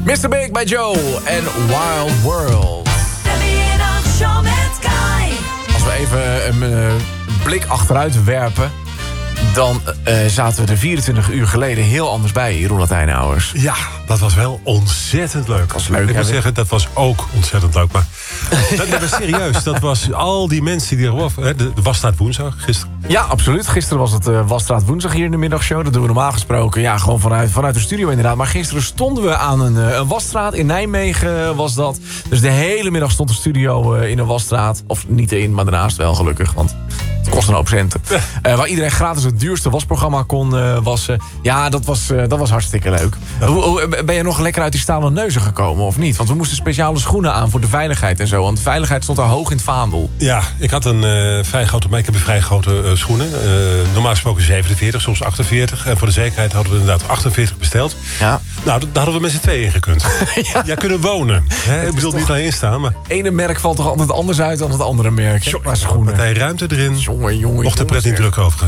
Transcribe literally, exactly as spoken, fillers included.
mister Big bij Joe en Wild World. De Middagshow met Kai. Als we even een uh, blik achteruit werpen... dan uh, zaten we er vierentwintig uur geleden heel anders bij hier, Roland Eijnouwers. Ja, dat was wel ontzettend leuk. was leuk, ik hè? moet zeggen, dat was ook ontzettend leuk. Maar dat, dat was serieus. Dat was al die mensen die er waren. De Wasstraat woensdag, gisteren. Ja, absoluut. Gisteren was het uh, Wasstraat woensdag hier in de middagshow. Dat doen we normaal gesproken. Ja, gewoon vanuit, vanuit de studio inderdaad. Maar gisteren stonden we aan een, uh, een wasstraat. In Nijmegen was dat. Dus de hele middag stond de studio uh, in een wasstraat. Of niet in, maar daarnaast wel gelukkig. Want het kost een hoop centen. Uh, waar iedereen gratis het duurste wasprogramma kon uh, wassen. Ja, dat was, uh, dat was hartstikke leuk. Ja. Hoe, hoe, ben je nog lekker uit die stalen neuzen gekomen of niet? Want we moesten speciale schoenen aan voor de veiligheid en zo. Want de veiligheid stond daar hoog in het vaandel. Ja, ik had een uh, vrij grote... Maar ik heb een vrij grote uh, schoenen. Uh, normaal gesproken zevenenveertig, soms achtenveertig. En voor de zekerheid hadden we inderdaad achtenveertig besteld. Ja. Nou, daar hadden we met z'n tweeën in gekund. ja. ja, kunnen wonen. Hè? Ik bedoel toch... niet alleen staan, maar... Het ene merk valt toch altijd anders uit dan het andere merk. Qua schoenen. Partij ruimte erin. Jongen, jongen, mocht de pret niet druk over gaan